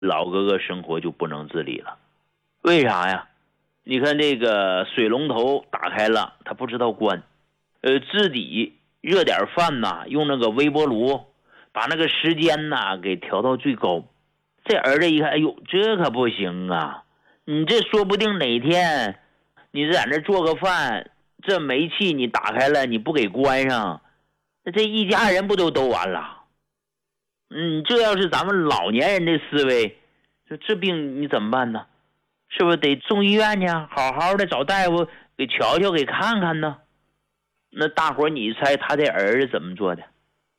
老哥哥生活就不能自理了。为啥呀？你看这个水龙头打开了，他不知道关，自己热点饭呐，用那个微波炉把那个时间呐给调到最高。这儿子一看，哎呦，这可不行啊！你这说不定哪天你在那做个饭，这煤气你打开了，你不给关上，那这一家人不都完了？这要是咱们老年人的思维，这病你怎么办呢？是不是得送医院去，好好的找大夫给瞧瞧，给看看呢？那大伙你猜他这儿子怎么做的？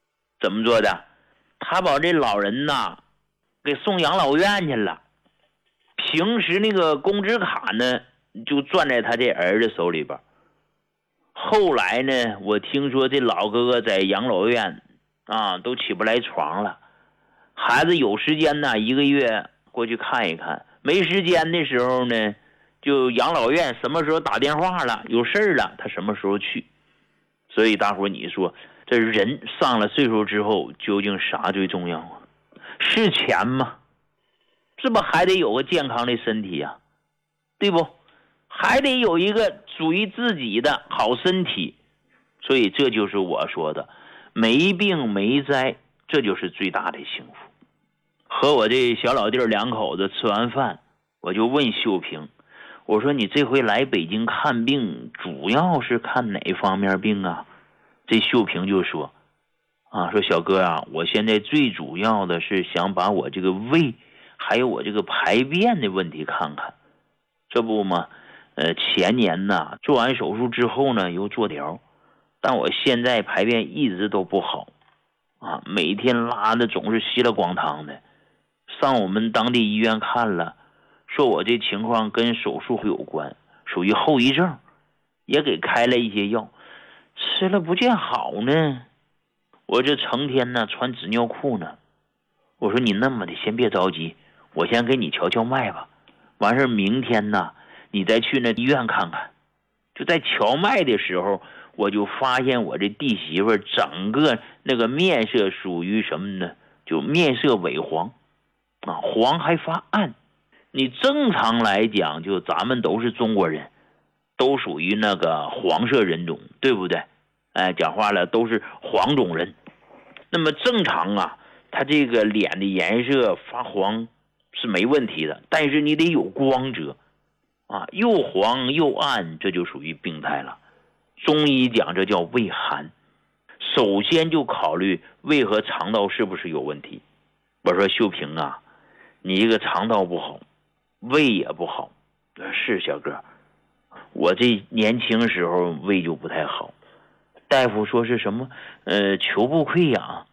他把这老人呐给送养老院去了。平时那个工资卡呢，就攥在他这儿子手里边。后来呢，我听说这老哥哥在养老院都起不来床了。孩子有时间呢，1个月过去看一看；没时间的时候呢，就养老院什么时候打电话了，有事儿了，他什么时候去。所以大伙你说，这人上了岁数之后，究竟啥最重要啊？是钱吗？是不还得有个健康的身体啊，对不？还得有一个属于自己的好身体。所以这就是我说的，没病没灾，这就是最大的幸福。和我这小老弟2口子吃完饭，我就问秀萍，我说你这回来北京看病主要是看哪方面病啊？这秀萍就说说小哥啊，我现在最主要的是想把我这个胃还有我这个排便的问题看看。这不嘛，前年呢做完手术之后呢又做疗，但我现在排便一直都不好每天拉的总是稀了光汤的。上我们当地医院看了，说我这情况跟手术有关，属于后遗症，也给开了一些药，吃了不见好呢。我这成天呢穿纸尿裤呢。我说你那么的先别着急，我先给你瞧瞧脉吧，完事明天呢你再去那医院看看。就在瞧脉的时候，我就发现我这弟媳妇整个那个面色属于什么呢？就面色萎黄黄还发暗。你正常来讲，就咱们都是中国人，都属于那个黄色人种，对不对？讲话了都是黄种人。那么正常他这个脸的颜色发黄是没问题的，但是你得有光泽又黄又暗，这就属于病态了。中医讲这叫胃寒，首先就考虑胃和肠道是不是有问题。我说秀萍你这个肠道不好，胃也不好。是小哥，我这年轻时候胃就不太好，大夫说是什么球部溃疡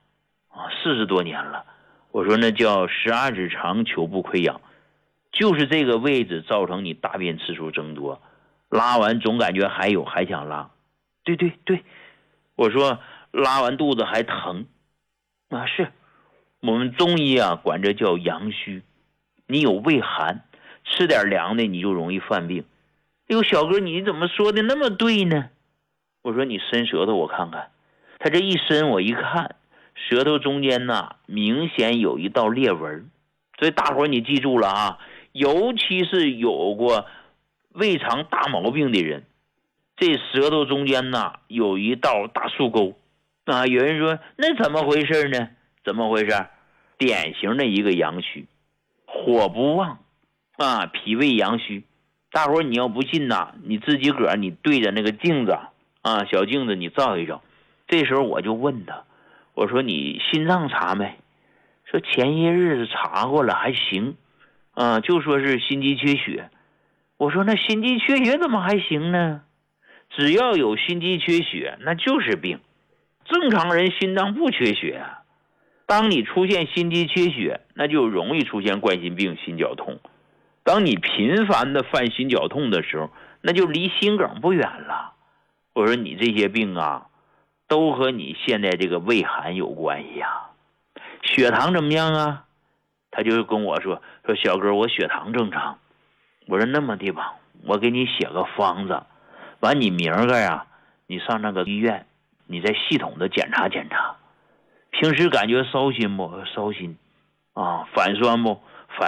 40多年了。我说那叫12指肠球部溃疡，就是这个位置造成你大便次数增多，拉完总感觉还想拉。对，我说拉完肚子还疼是我们中医管这叫阳虚。你有胃寒，吃点凉的你就容易犯病。哎呦小哥，你怎么说的那么对呢？我说你伸舌头我看看。他这一伸我一看，舌头中间明显有一道裂纹。所以大伙你记住了尤其是有过胃肠大毛病的人，这舌头中间有一道大竖沟有人说那怎么回事呢？怎么回事？典型的一个阳虚，火不旺脾胃阳虚。大伙你要不信你自己个儿你对着那个镜子小镜子你照一照。这时候我就问他，我说你心脏查没？说前些日子查过了，还行就说是心肌缺血。我说那心肌缺血怎么还行呢？只要有心肌缺血那就是病，正常人心脏不缺血当你出现心肌缺血，那就容易出现冠心病、心绞痛。当你频繁的犯心绞痛的时候，那就离心梗不远了。我说你这些病都和你现在这个胃寒有关系血糖怎么样他就跟我说小哥我血糖正常。我说那么的吧，我给你写个方子，完你明儿个你上那个医院，你再系统的检查检查。平时感觉烧心不？烧心反酸不？